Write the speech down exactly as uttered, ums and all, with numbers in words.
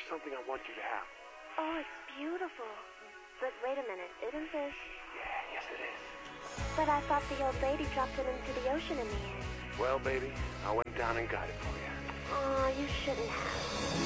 something I want you to have. Oh, it's beautiful. But wait a minute, isn't this... Yeah, yes it is. But I thought the old lady dropped it into the ocean in the end. Well, baby, I went down and got it for you. Oh, you shouldn't have.